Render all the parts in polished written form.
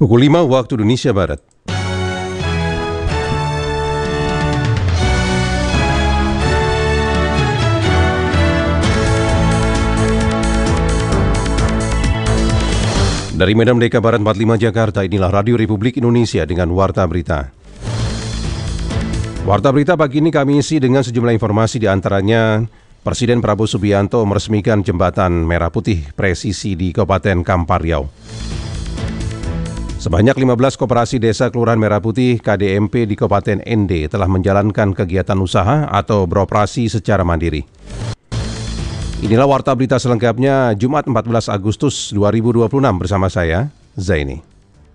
Pukul 5 waktu Indonesia Barat. Dari Medan Merdeka Barat 45 Jakarta, inilah Radio Republik Indonesia dengan Warta Berita. Warta Berita pagi ini kami isi dengan sejumlah informasi, di antaranya Presiden Prabowo Subianto meresmikan jembatan Merah Putih Presisi di Kabupaten Kampar Riau. Sebanyak 15 koperasi desa Kelurahan Merah Putih KDMP di Kabupaten ND telah menjalankan kegiatan usaha atau beroperasi secara mandiri. Inilah Warta Berita selengkapnya Jumat 14 Agustus 2026 bersama saya, Zaini.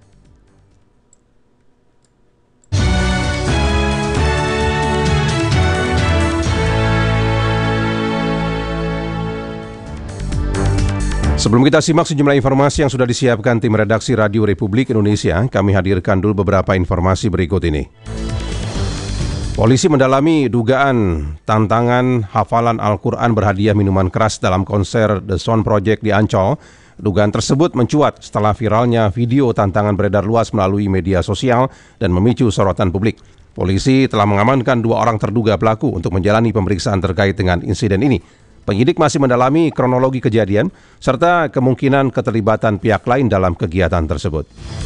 Sebelum kita simak sejumlah informasi yang sudah disiapkan tim redaksi Radio Republik Indonesia, kami hadirkan dulu beberapa informasi berikut ini. Polisi mendalami dugaan tantangan hafalan Al-Quran berhadiah minuman keras dalam konser The Sound Project di Ancol. Dugaan tersebut mencuat setelah viralnya video tantangan beredar luas melalui media sosial dan memicu sorotan publik. Polisi telah mengamankan 2 orang terduga pelaku untuk menjalani pemeriksaan terkait dengan insiden ini. Penyidik masih mendalami kronologi kejadian serta kemungkinan keterlibatan pihak lain dalam kegiatan tersebut.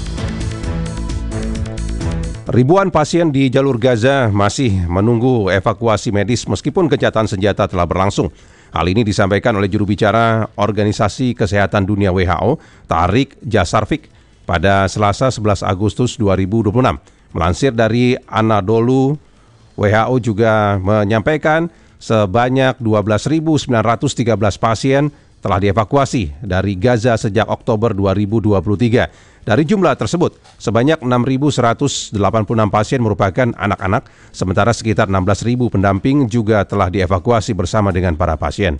Ribuan pasien di jalur Gaza masih menunggu evakuasi medis meskipun gencatan senjata telah berlangsung. Hal ini disampaikan oleh juru bicara Organisasi Kesehatan Dunia WHO, Tarik Jasarvik, pada Selasa 11 Agustus 2026. Melansir dari Anadolu, WHO juga menyampaikan sebanyak 12.913 pasien telah dievakuasi dari Gaza sejak Oktober 2023. Dari jumlah tersebut, sebanyak 6.186 pasien merupakan anak-anak, sementara sekitar 16.000 pendamping juga telah dievakuasi bersama dengan para pasien.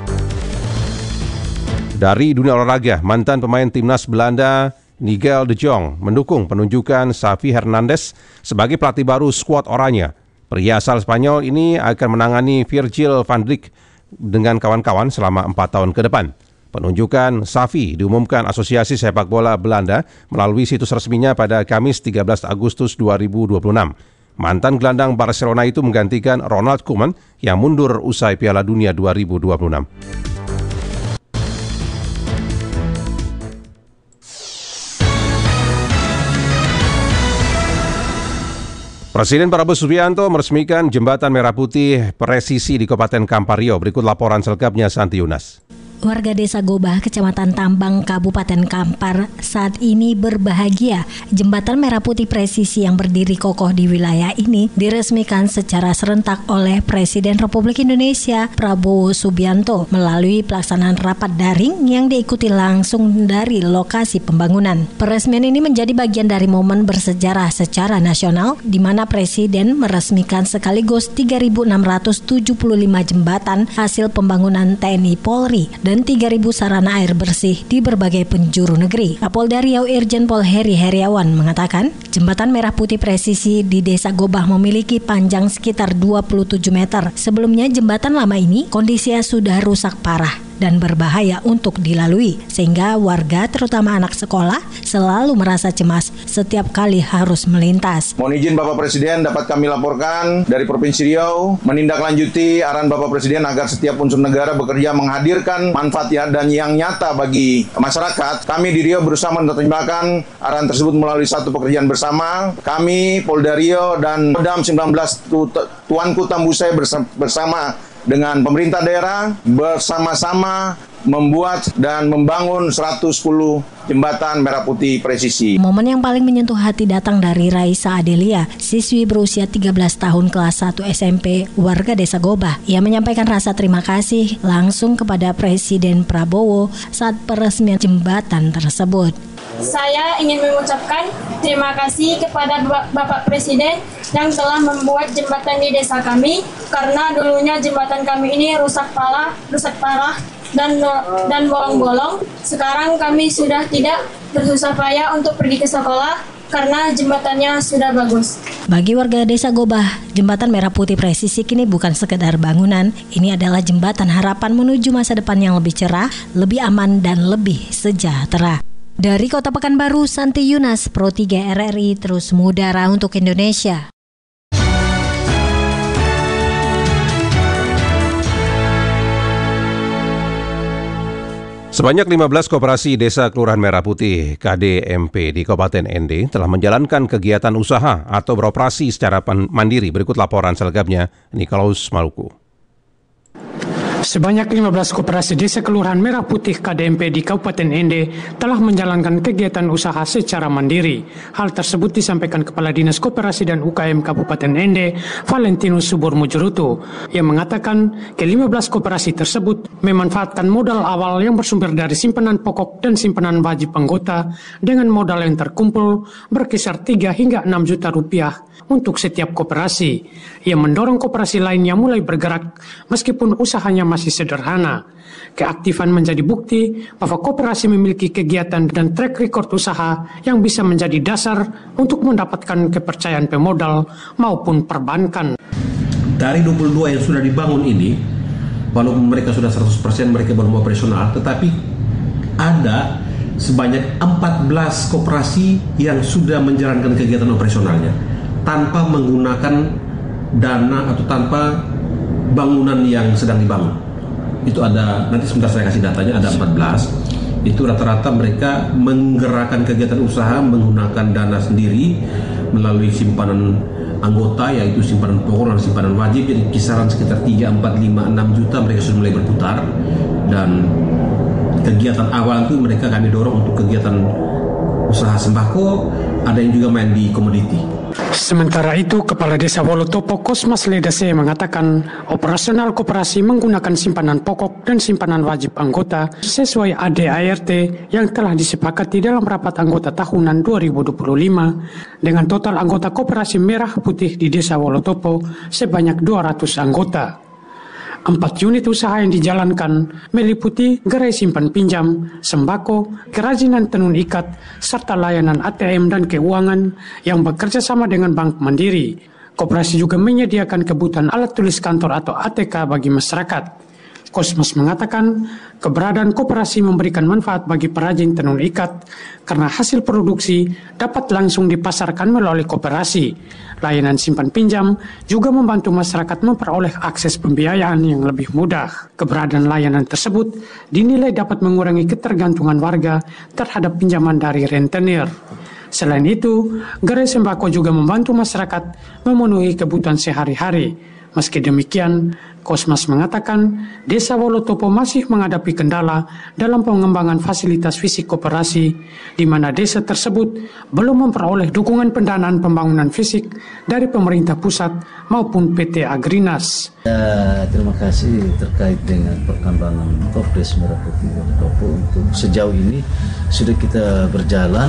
Dari dunia olahraga, mantan pemain timnas Belanda Nigel de Jong mendukung penunjukan Xavi Hernandez sebagai pelatih baru skuad Oranye. Pria asal Spanyol ini akan menangani Virgil van Dijk dengan kawan-kawan selama 4 tahun ke depan. Penunjukan Xavi diumumkan Asosiasi Sepak Bola Belanda melalui situs resminya pada Kamis 13 Agustus 2026. Mantan gelandang Barcelona itu menggantikan Ronald Koeman yang mundur usai Piala Dunia 2026. Presiden Prabowo Subianto meresmikan jembatan Merah Putih Presisi di Kabupaten Kampar Riau. Berikut laporan selengkapnya Santi Yunas. Warga Desa Gobah, Kecamatan Tambang, Kabupaten Kampar saat ini berbahagia. Jembatan Merah Putih Presisi yang berdiri kokoh di wilayah ini diresmikan secara serentak oleh Presiden Republik Indonesia Prabowo Subianto melalui pelaksanaan rapat daring yang diikuti langsung dari lokasi pembangunan. Peresmian ini menjadi bagian dari momen bersejarah secara nasional di mana Presiden meresmikan sekaligus 3.675 jembatan hasil pembangunan TNI Polri dan 3.000 sarana air bersih di berbagai penjuru negeri. Kapolda Riau Irjen Pol Heri Heriawan mengatakan, jembatan Merah Putih Presisi di Desa Gobah memiliki panjang sekitar 27 meter. Sebelumnya jembatan lama ini kondisinya sudah rusak parah dan berbahaya untuk dilalui, sehingga warga terutama anak sekolah selalu merasa cemas setiap kali harus melintas. Mohon izin Bapak Presiden dapat kami laporkan dari Provinsi Riau menindaklanjuti arahan Bapak Presiden agar setiap unsur negara bekerja menghadirkan manfaat dan yang nyata bagi masyarakat. Kami di Riau berusaha menerjemahkan arahan tersebut melalui satu pekerjaan bersama. Kami Polda Riau dan Kodam 19 Tuanku Tambusai bersama dengan pemerintah daerah bersama-sama membuat dan membangun 110 jembatan Merah Putih Presisi. Momen yang paling menyentuh hati datang dari Raisa Adelia, siswi berusia 13 tahun kelas 1 SMP warga Desa Gobah. Ia menyampaikan rasa terima kasih langsung kepada Presiden Prabowo saat peresmian jembatan tersebut. Saya ingin mengucapkan terima kasih kepada Bapak Presiden yang telah membuat jembatan di desa kami, karena dulunya jembatan kami ini rusak parah dan bolong-bolong. Sekarang kami sudah tidak bersusah payah untuk pergi ke sekolah karena jembatannya sudah bagus. Bagi warga Desa Gobah, jembatan Merah Putih Presisi kini bukan sekedar bangunan. Ini adalah jembatan harapan menuju masa depan yang lebih cerah, lebih aman, dan lebih sejahtera. Dari Kota Pekanbaru, Santi Yunas, Pro 3 RRI terus mengudara untuk Indonesia. Sebanyak 15 koperasi Desa Kelurahan Merah Putih KDMP di Kabupaten ND telah menjalankan kegiatan usaha atau beroperasi secara mandiri. Berikut laporan selengkapnya Nikolaus Maluku. Sebanyak 15 koperasi Desa Kelurahan Merah Putih KDMP di Kabupaten ND telah menjalankan kegiatan usaha secara mandiri. Hal tersebut disampaikan Kepala Dinas Koperasi dan UKM Kabupaten ND, Valentinus Subur Mujurutu, yang mengatakan ke-15 koperasi tersebut memanfaatkan modal awal yang bersumber dari simpanan pokok dan simpanan wajib anggota dengan modal yang terkumpul berkisar 3 hingga 6 juta rupiah untuk setiap koperasi, yang mendorong koperasi lainnya mulai bergerak meskipun usahanya masih sederhana. Keaktifan menjadi bukti bahwa koperasi memiliki kegiatan dan track record usaha yang bisa menjadi dasar untuk mendapatkan kepercayaan pemodal maupun perbankan. Dari 22 yang sudah dibangun ini, walaupun mereka sudah 100% mereka belum operasional, tetapi ada sebanyak 14 koperasi yang sudah menjalankan kegiatan operasionalnya tanpa menggunakan dana atau tanpa bangunan yang sedang dibangun. Itu ada, nanti sebentar saya kasih datanya, ada 14. Itu rata-rata mereka menggerakkan kegiatan usaha menggunakan dana sendiri melalui simpanan anggota, yaitu simpanan pokok dan simpanan wajib. Jadi kisaran sekitar 3, 4, 5, 6 juta mereka sudah mulai berputar. Dan kegiatan awal itu mereka kami dorong untuk kegiatan usaha sembako, ada yang juga main di komoditi. Sementara itu, Kepala Desa Wolotopo Kosmas Ledase mengatakan operasional koperasi menggunakan simpanan pokok dan simpanan wajib anggota sesuai ADART yang telah disepakati dalam rapat anggota tahunan 2025 dengan total anggota koperasi Merah Putih di Desa Wolotopo sebanyak 200 anggota. 4 unit usaha yang dijalankan meliputi gerai simpan pinjam, sembako, kerajinan tenun ikat, serta layanan ATM dan keuangan yang bekerja sama dengan Bank Mandiri. Koperasi juga menyediakan kebutuhan alat tulis kantor atau ATK bagi masyarakat. Kosmas mengatakan keberadaan koperasi memberikan manfaat bagi perajin tenun ikat karena hasil produksi dapat langsung dipasarkan melalui koperasi. Layanan simpan pinjam juga membantu masyarakat memperoleh akses pembiayaan yang lebih mudah. Keberadaan layanan tersebut dinilai dapat mengurangi ketergantungan warga terhadap pinjaman dari rentenir. Selain itu, gerai sembako juga membantu masyarakat memenuhi kebutuhan sehari-hari. Meski demikian, Kosmas mengatakan Desa Wolotopo masih menghadapi kendala dalam pengembangan fasilitas fisik koperasi, di mana desa tersebut belum memperoleh dukungan pendanaan pembangunan fisik dari pemerintah pusat maupun PT Agrinas. Terima kasih terkait dengan perkembangan Kopdes Merah Putih Wolotopo. Untuk sejauh ini sudah kita berjalan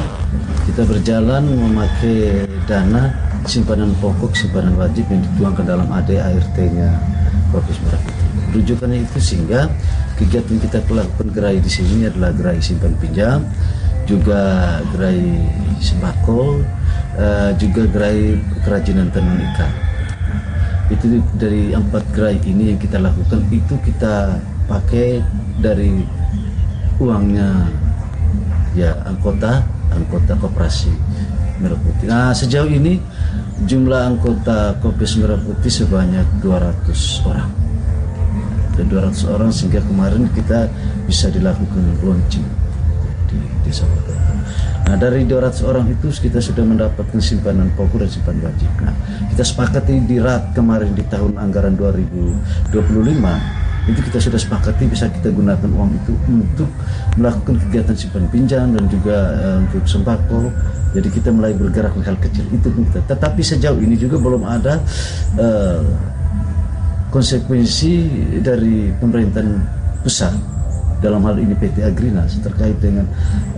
memakai dana simpanan pokok, simpanan wajib yang dituangkan dalam ADART-nya Kopdes Merah Putih. Rujukannya itu sehingga kegiatan kita lakukan gerai di sini adalah gerai simpan pinjam, juga gerai sembako, juga gerai kerajinan tenun ikat. Itu dari 4 gerai ini yang kita lakukan, itu kita pakai dari uangnya ya anggota koperasi Merah Putih. Nah, sejauh ini jumlah anggota Kopdes Merah Putih sebanyak 200 orang. Dan 200 orang sehingga kemarin kita bisa dilakukan launching di Desa Wolotopo. Nah, dari 200 orang itu kita sudah mendapatkan simpanan pokok dan simpanan wajib. Nah, kita sepakati di RAT kemarin di tahun anggaran 2025 itu kita sudah sepakati bisa kita gunakan uang itu untuk melakukan kegiatan simpan pinjam dan juga untuk sembako. Jadi kita mulai bergerak di hal kecil itu pun kita. Tetapi sejauh ini juga belum ada konsekuensi dari pemerintahan pusat dalam hal ini PT Agrinas terkait dengan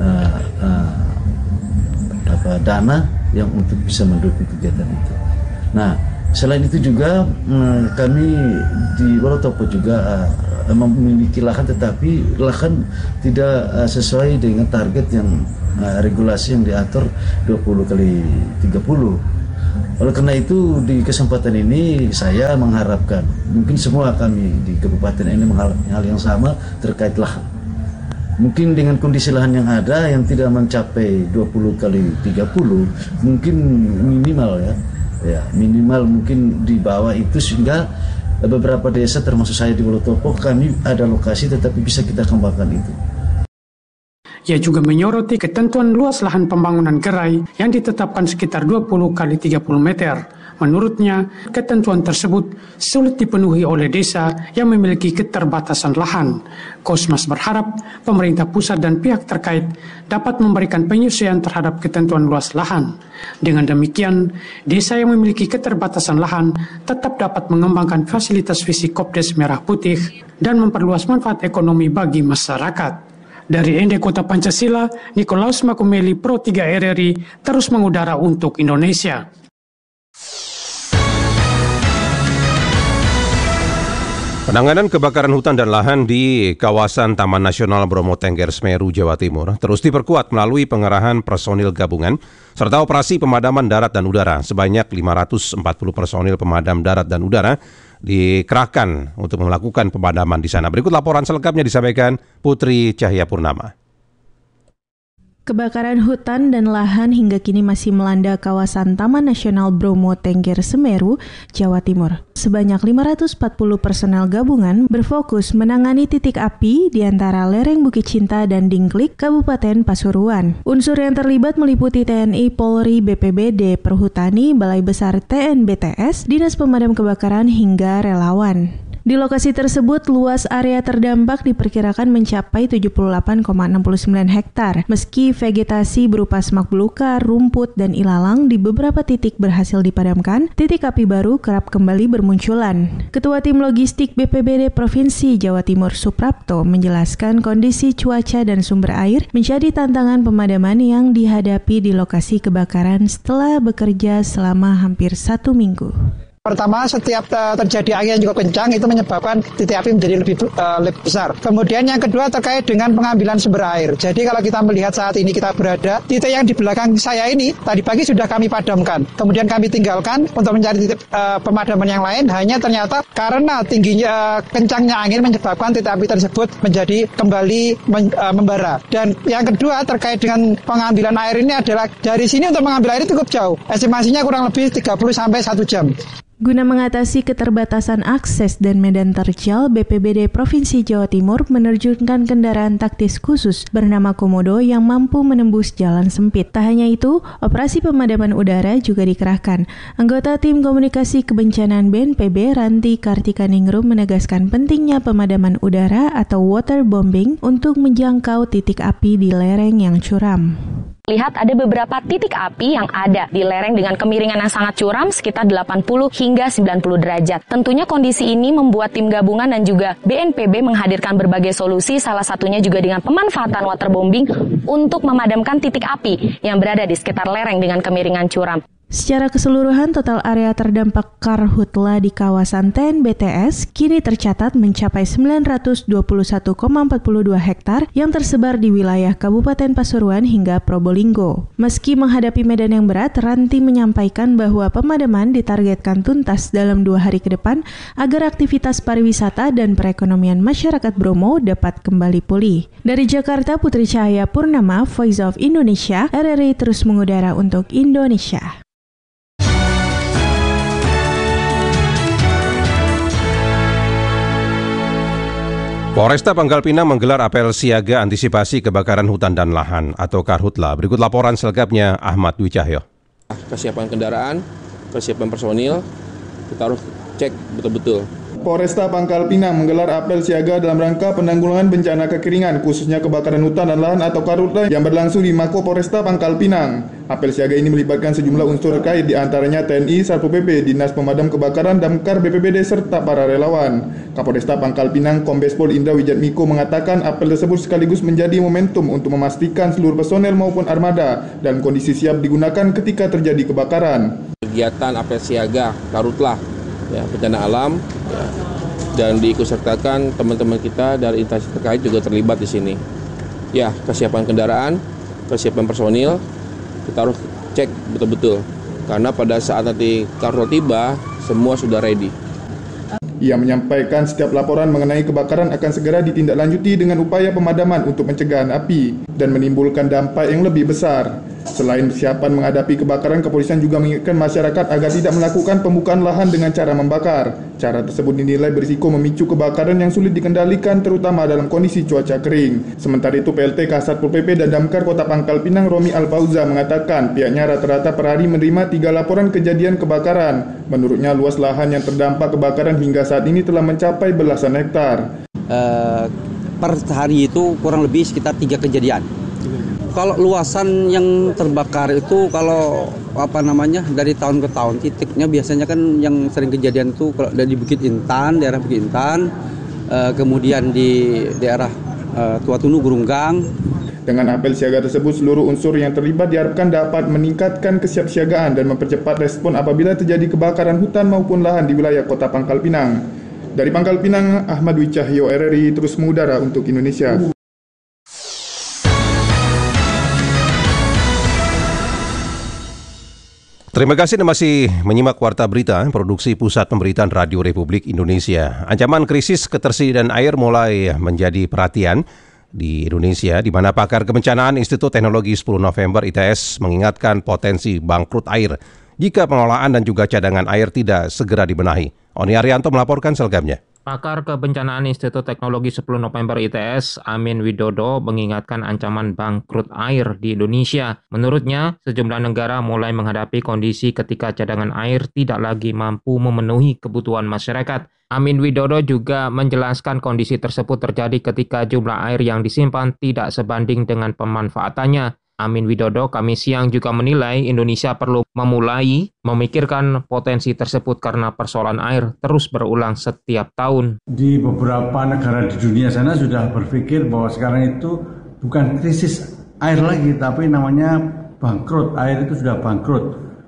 dana yang untuk bisa mendukung kegiatan itu. Nah, selain itu juga kami di Wolotopo juga memiliki lahan, tetapi lahan tidak sesuai dengan target yang regulasi yang diatur 20x30. Oleh karena itu di kesempatan ini saya mengharapkan, mungkin semua kami di kabupaten ini mengharapkan hal yang sama terkait lahan. Mungkin dengan kondisi lahan yang ada yang tidak mencapai 20 kali 30, mungkin minimal ya minimal mungkin di bawah itu, sehingga beberapa desa termasuk saya di Wolotopo kami ada lokasi tetapi bisa kita kembangkan itu. Ia juga menyoroti ketentuan luas lahan pembangunan gerai yang ditetapkan sekitar 20 kali 30 meter. Menurutnya, ketentuan tersebut sulit dipenuhi oleh desa yang memiliki keterbatasan lahan. Kosmas berharap pemerintah pusat dan pihak terkait dapat memberikan penyesuaian terhadap ketentuan luas lahan. Dengan demikian, desa yang memiliki keterbatasan lahan tetap dapat mengembangkan fasilitas visi Kopdes Merah Putih dan memperluas manfaat ekonomi bagi masyarakat. Dari Ende Kota Pancasila, Nikolaus Makumeli, Pro 3 RRI, terus mengudara untuk Indonesia. Penanganan kebakaran hutan dan lahan di kawasan Taman Nasional Bromo Tengger Semeru, Jawa Timur terus diperkuat melalui pengerahan personil gabungan serta operasi pemadaman darat dan udara. Sebanyak 540 personil pemadam darat dan udara dikerahkan untuk melakukan pemadaman di sana. Berikut laporan selengkapnya disampaikan Putri Cahyapurnama. Kebakaran hutan dan lahan hingga kini masih melanda kawasan Taman Nasional Bromo Tengger Semeru, Jawa Timur. Sebanyak 540 personel gabungan berfokus menangani titik api di antara lereng Bukit Cinta dan Dingklik, Kabupaten Pasuruan. Unsur yang terlibat meliputi TNI, Polri, BPBD, Perhutani, Balai Besar TNBTS, Dinas Pemadam Kebakaran hingga relawan. Di lokasi tersebut, luas area terdampak diperkirakan mencapai 78,69 hektar. Meski vegetasi berupa semak belukar, rumput, dan ilalang di beberapa titik berhasil dipadamkan, titik api baru kerap kembali bermunculan. Ketua Tim Logistik BPBD Provinsi Jawa Timur Suprapto menjelaskan kondisi cuaca dan sumber air menjadi tantangan pemadaman yang dihadapi di lokasi kebakaran setelah bekerja selama hampir 1 minggu. Pertama, setiap terjadi angin yang cukup kencang itu menyebabkan titik api menjadi lebih besar. Kemudian yang kedua terkait dengan pengambilan sumber air. Jadi kalau kita melihat saat ini kita berada, titik yang di belakang saya ini tadi pagi sudah kami padamkan. Kemudian kami tinggalkan untuk mencari titik pemadaman yang lain. Hanya ternyata karena tingginya kencangnya angin menyebabkan titik api tersebut menjadi kembali membara. Dan yang kedua terkait dengan pengambilan air ini adalah dari sini untuk mengambil air cukup jauh. Estimasinya kurang lebih 30 sampai 1 jam. Guna mengatasi keterbatasan akses dan medan terjal, BPBD Provinsi Jawa Timur menerjunkan kendaraan taktis khusus bernama Komodo yang mampu menembus jalan sempit. Tak hanya itu, operasi pemadaman udara juga dikerahkan. Anggota Tim Komunikasi Kebencanaan BNPB, Ranti Kartikaningrum, menegaskan pentingnya pemadaman udara atau waterbombing untuk menjangkau titik api di lereng yang curam. Lihat ada beberapa titik api yang ada di lereng dengan kemiringan yang sangat curam sekitar 80 hingga 90 derajat. Tentunya kondisi ini membuat tim gabungan dan juga BNPB menghadirkan berbagai solusi, salah satunya juga dengan pemanfaatan waterbombing untuk memadamkan titik api yang berada di sekitar lereng dengan kemiringan curam. Secara keseluruhan, total area terdampak karhutla di kawasan TNBTS kini tercatat mencapai 921,42 hektar yang tersebar di wilayah Kabupaten Pasuruan hingga Probolinggo. Meski menghadapi medan yang berat, Ranti menyampaikan bahwa pemadaman ditargetkan tuntas dalam 2 hari ke depan agar aktivitas pariwisata dan perekonomian masyarakat Bromo dapat kembali pulih. Dari Jakarta, Putri Cahyapurnama, Voice of Indonesia, RRI terus mengudara untuk Indonesia. Polresta Pangkal Pinang menggelar apel siaga antisipasi kebakaran hutan dan lahan atau Karhutla. Berikut laporan selengkapnya Ahmad Dwi Cahyo. Kesiapan kendaraan, kesiapan personil, kita harus cek betul-betul. Polresta Pangkal Pinang menggelar apel siaga dalam rangka penanggulangan bencana kekeringan, khususnya kebakaran hutan dan lahan atau Karhutla yang berlangsung di Mako Polresta Pangkal Pinang. Apel siaga ini melibatkan sejumlah unsur terkait, di antaranya TNI, Satpol PP, Dinas Pemadam Kebakaran, Damkar, BPBD, serta para relawan. Kapolresta Pangkal Pinang, Kombes Pol Indra Wijatmiko mengatakan apel tersebut sekaligus menjadi momentum untuk memastikan seluruh personel maupun armada dalam kondisi siap digunakan ketika terjadi kebakaran. Kegiatan apel siaga Karhutla, ya, bencana alam, ya, dan diikutsertakan teman-teman kita dari instansi terkait juga terlibat di sini. Ya, kesiapan kendaraan, kesiapan personil, kita harus cek betul-betul, karena pada saat nanti Karhutla tiba, semua sudah ready. Ia menyampaikan setiap laporan mengenai kebakaran akan segera ditindaklanjuti dengan upaya pemadaman untuk pencegahan api dan menimbulkan dampak yang lebih besar. Selain persiapan menghadapi kebakaran, kepolisian juga mengingatkan masyarakat agar tidak melakukan pembukaan lahan dengan cara membakar. Cara tersebut dinilai berisiko memicu kebakaran yang sulit dikendalikan, terutama dalam kondisi cuaca kering. Sementara itu, PLT Kasatpol PP dan Damkar Kota Pangkal Pinang Romi Alfauza mengatakan pihaknya rata-rata per hari menerima 3 laporan kejadian kebakaran. Menurutnya, luas lahan yang terdampak kebakaran hingga saat ini telah mencapai belasan hektar. Per hari itu kurang lebih sekitar 3 kejadian. Kalau luasan yang terbakar itu dari tahun ke tahun titiknya biasanya kan yang sering kejadian itu kalau dari Bukit Intan, daerah Bukit Intan, kemudian di daerah Tuatunu Gurunggang. Dengan apel siaga tersebut, seluruh unsur yang terlibat diharapkan dapat meningkatkan kesiapsiagaan dan mempercepat respon apabila terjadi kebakaran hutan maupun lahan di wilayah Kota Pangkal Pinang. Dari Pangkal Pinang, Ahmad Wicahyo, RRI terus mengudara untuk Indonesia. Terima kasih Anda masih menyimak Warta Berita, produksi Pusat Pemberitaan Radio Republik Indonesia. Ancaman krisis ketersediaan air mulai menjadi perhatian di Indonesia, di mana pakar kebencanaan Institut Teknologi 10 November ITS mengingatkan potensi bangkrut air jika pengelolaan dan juga cadangan air tidak segera dibenahi. Oni Arianto melaporkan selengkapnya. Pakar Kebencanaan Institut Teknologi 10 November ITS, Amin Widodo, mengingatkan ancaman bangkrut air di Indonesia. Menurutnya, sejumlah negara mulai menghadapi kondisi ketika cadangan air tidak lagi mampu memenuhi kebutuhan masyarakat. Amin Widodo juga menjelaskan kondisi tersebut terjadi ketika jumlah air yang disimpan tidak sebanding dengan pemanfaatannya. Amin Widodo Kamis siang juga menilai Indonesia perlu memulai memikirkan potensi tersebut karena persoalan air terus berulang setiap tahun. Di beberapa negara di dunia sana sudah berpikir bahwa sekarang itu bukan krisis air lagi, tapi namanya bangkrut. Air itu sudah bangkrut.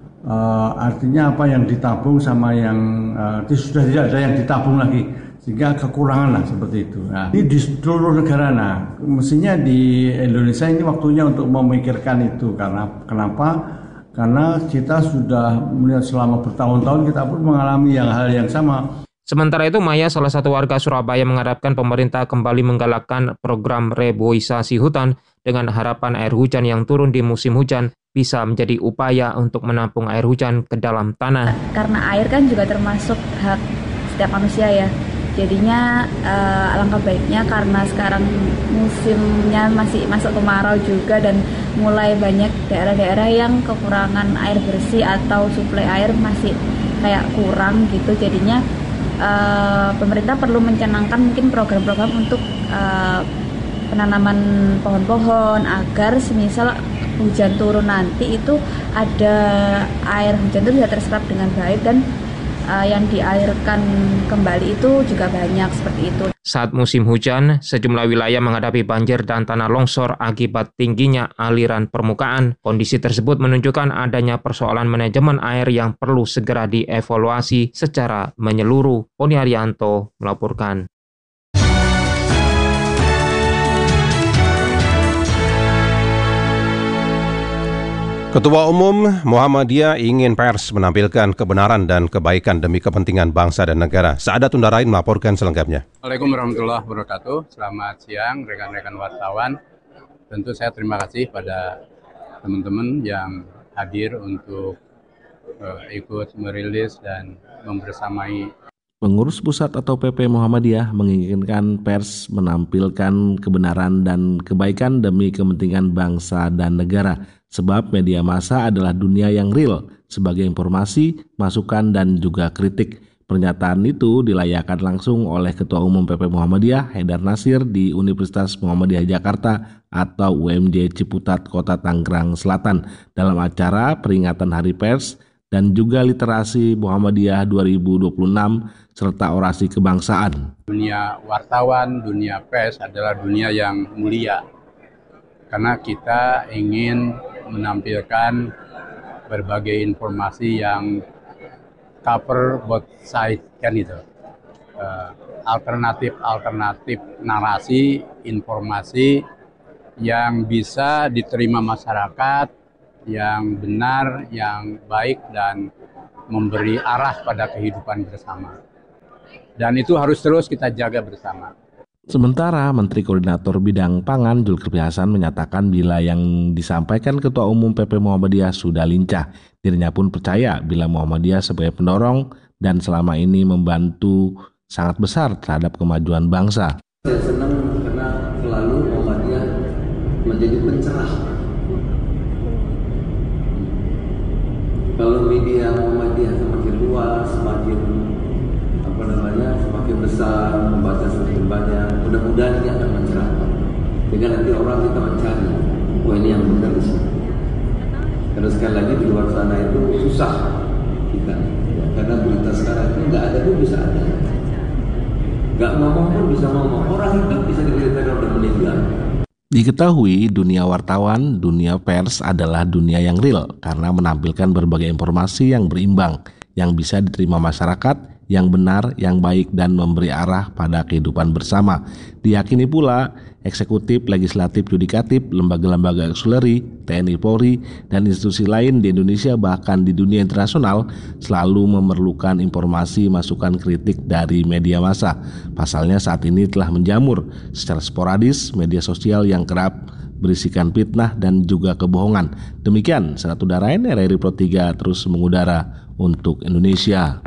Artinya apa yang ditabung sama yang sudah tidak ada yang ditabung lagi. Sehingga kekurangan lah seperti itu. Nah, ini di seluruh negara. Nah, mestinya di Indonesia ini waktunya untuk memikirkan itu. Kenapa? Karena kita sudah melihat selama bertahun-tahun kita pun mengalami hal yang sama. Sementara itu, Maya, salah satu warga Surabaya, mengharapkan pemerintah kembali menggalakkan program reboisasi hutan dengan harapan air hujan yang turun di musim hujan bisa menjadi upaya untuk menampung air hujan ke dalam tanah. Karena air kan juga termasuk hak setiap manusia ya. Jadinya alangkah baiknya karena sekarang musimnya masih masuk kemarau juga dan mulai banyak daerah-daerah yang kekurangan air bersih atau suplai air masih kayak kurang gitu. Jadinya pemerintah perlu mencanangkan mungkin program-program untuk penanaman pohon-pohon agar semisal hujan turun nanti itu ada air hujan itu bisa terserap dengan baik dan yang dialirkan kembali itu juga banyak seperti itu. Saat musim hujan, sejumlah wilayah menghadapi banjir dan tanah longsor akibat tingginya aliran permukaan. Kondisi tersebut menunjukkan adanya persoalan manajemen air yang perlu segera dievaluasi secara menyeluruh. Oni Arianto melaporkan. Ketua Umum Muhammadiyah ingin pers menampilkan kebenaran dan kebaikan demi kepentingan bangsa dan negara. Sa'adat Undarain melaporkan selengkapnya. Assalamualaikum warahmatullahi wabarakatuh. Selamat siang rekan-rekan wartawan. Tentu saya terima kasih pada teman-teman yang hadir untuk ikut merilis dan membersamai. Pengurus pusat atau PP Muhammadiyah menginginkan pers menampilkan kebenaran dan kebaikan demi kepentingan bangsa dan negara. Sebab media massa adalah dunia yang real sebagai informasi, masukan, dan juga kritik. Pernyataan itu dilayangkan langsung oleh Ketua Umum PP Muhammadiyah Haidar Nasir di Universitas Muhammadiyah Jakarta atau UMJ Ciputat, Kota Tangerang Selatan dalam acara peringatan Hari Pers dan juga Literasi Muhammadiyah 2026 serta orasi kebangsaan. Dunia wartawan, dunia pers adalah dunia yang mulia karena kita ingin menampilkan berbagai informasi yang cover both side kan itu, alternatif narasi, informasi yang bisa diterima masyarakat, yang benar, yang baik dan memberi arah pada kehidupan bersama. Dan itu harus terus kita jaga bersama. Sementara Menteri Koordinator Bidang Pangan Zulkifli Hasan menyatakan bila yang disampaikan Ketua Umum PP Muhammadiyah sudah lincah. Dirinya pun percaya bila Muhammadiyah sebagai pendorong dan selama ini membantu sangat besar terhadap kemajuan bangsa. Saya senang karena selalu Muhammadiyah menjadi pencerah. Kalau media Muhammadiyah semakin luas, semakin besar, membaca semakin banyak, mudah-mudahan dia akan mencerahkan. Dengan nanti orang kita mencari, oh ini yang benar di sini. Karena sekali lagi di luar sana itu susah kita, ya, karena berita sekarang itu nggak ada pun bisa ada, nggak ngomong pun bisa ngomong. Orang hidup bisa diberitakan udah meninggal. Diketahui dunia wartawan, dunia pers adalah dunia yang real karena menampilkan berbagai informasi yang berimbang, yang bisa diterima masyarakat, yang benar, yang baik, dan memberi arah pada kehidupan bersama. Diyakini pula eksekutif, legislatif, yudikatif, lembaga-lembaga auxiliary, TNI Polri, dan institusi lain di Indonesia bahkan di dunia internasional selalu memerlukan informasi masukan kritik dari media massa. Pasalnya saat ini telah menjamur secara sporadis media sosial yang kerap berisikan fitnah dan juga kebohongan. Demikian Senat Udarain RRI Pro 3 terus mengudara untuk Indonesia.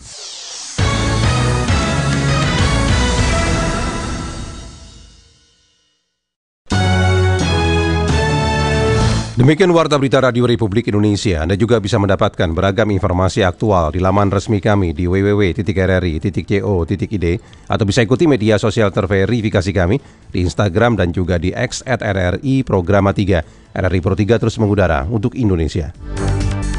Demikian Warta Berita Radio Republik Indonesia. Anda juga bisa mendapatkan beragam informasi aktual di laman resmi kami di www.rri.co.id atau bisa ikuti media sosial terverifikasi kami di Instagram dan juga di X @RRI Programa 3. RRI Pro 3 terus mengudara untuk Indonesia.